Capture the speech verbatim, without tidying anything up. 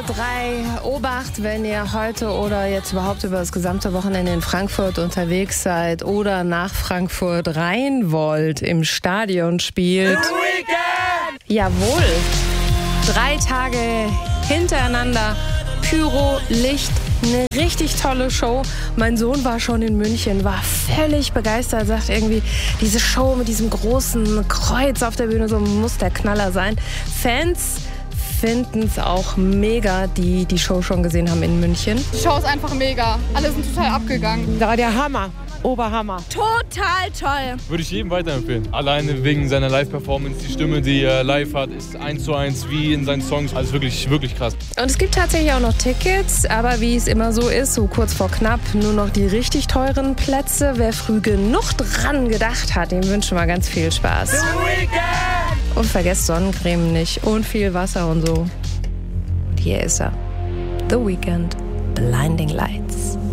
drei. Obacht, wenn ihr heute oder jetzt überhaupt über das gesamte Wochenende in Frankfurt unterwegs seid oder nach Frankfurt rein wollt. Im Stadion spielt The Weeknd! Jawohl. Drei Tage hintereinander. Pyro, Licht, eine richtig tolle Show. Mein Sohn war schon in München, war völlig begeistert, sagt irgendwie, diese Show mit diesem großen Kreuz auf der Bühne, so muss der Knaller sein. Fans finden es auch mega, die die Show schon gesehen haben in München. Die Show ist einfach mega. Alle sind total abgegangen. Da war der Hammer. Oberhammer. Total toll. Würde ich jedem weiterempfehlen. Alleine wegen seiner Live-Performance, die Stimme, die er live hat, ist eins zu eins wie in seinen Songs. Also wirklich, wirklich krass. Und es gibt tatsächlich auch noch Tickets, aber wie es immer so ist, so kurz vor knapp, nur noch die richtig teuren Plätze. Wer früh genug dran gedacht hat, dem wünschen wir ganz viel Spaß. The Weeknd! Und vergesst Sonnencreme nicht und viel Wasser und so. Und hier ist er. The Weeknd, Blinding Lights.